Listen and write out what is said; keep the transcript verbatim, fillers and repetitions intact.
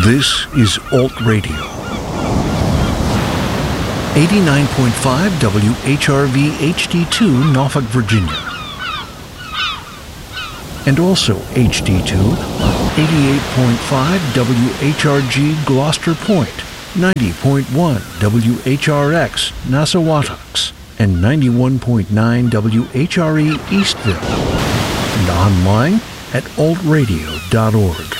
This is Alt Radio. eighty-nine point five W H R V H D two, Norfolk, Virginia. And also H D two on eighty-eight point five W H R G, Gloucester Point, ninety point one W H R X, Nassawatucks, and ninety-one point nine W H R E, Eastville. And online at alt radio dot org.